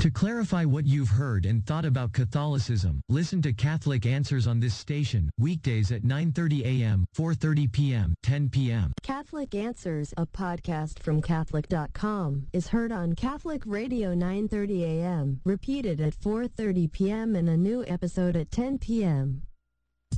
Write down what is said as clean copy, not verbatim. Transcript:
To clarify what you've heard and thought about Catholicism, listen to Catholic Answers on this station, weekdays at 9:30 a.m., 4:30 p.m., 10 p.m. Catholic Answers, a podcast from Catholic.com, is heard on Catholic Radio 9:30 a.m., repeated at 4:30 p.m. and a new episode at 10 p.m.